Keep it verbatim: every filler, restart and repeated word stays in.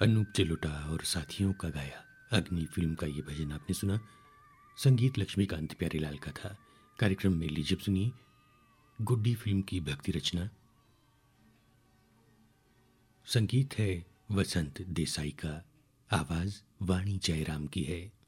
अनूप जलोटा और साथियों का गाया अग्नि फिल्म का ये भजन आपने सुना। संगीत लक्ष्मीकांत प्यारेलाल का था। कार्यक्रम में लीजिए सुनिए गुड्डी फिल्म की भक्ति रचना। संगीत है वसंत देसाई का, आवाज वाणी जयराम की है।